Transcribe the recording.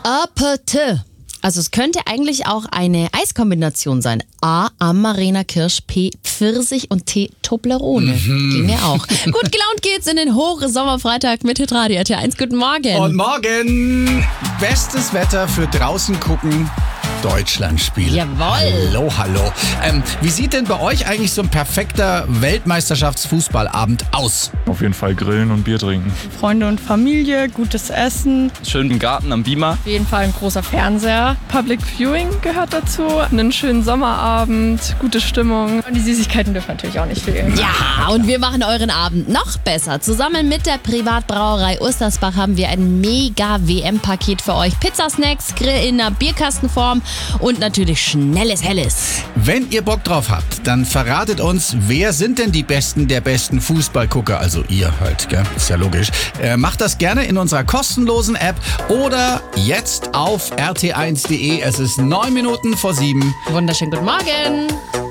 Apete. Also es könnte eigentlich auch eine Eiskombination sein. A, Amarena Kirsch, P, Pfirsich und T, Toblerone. Ginge auch. Gut gelaunt geht's in den Hochsommerfreitag mit Hitradio RT1. Guten Morgen. Und morgen bestes Wetter für draußen gucken. Deutschlandspiel. Jawohl. Hallo. Wie sieht denn bei euch eigentlich so ein perfekter Weltmeisterschaftsfußballabend aus? Auf jeden Fall grillen und Bier trinken. Freunde und Familie, gutes Essen. Schön im Garten am Beamer. Auf jeden Fall ein großer Fernseher. Public Viewing gehört dazu. Einen schönen Sommerabend, gute Stimmung. Und die Süßigkeiten dürfen natürlich auch nicht fehlen. Ja, und wir machen euren Abend noch besser. Zusammen mit der Privatbrauerei Ostersbach haben wir ein mega WM-Paket für euch. Pizzasnacks, Grill in einer Bierkastenform und natürlich schnelles Helles. Wenn ihr Bock drauf habt, dann verratet uns, wer sind denn die Besten der besten Fußballgucker? Also ihr halt, gell? Ist ja logisch. Macht das gerne in unserer kostenlosen App oder jetzt auf rt1.de. Es ist 9 Minuten vor 7. Wunderschönen guten Morgen.